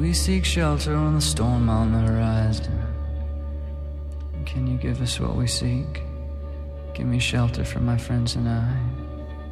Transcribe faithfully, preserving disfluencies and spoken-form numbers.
We seek shelter on the storm on the horizon. Can you give us what we seek? Give me shelter for my friends and I.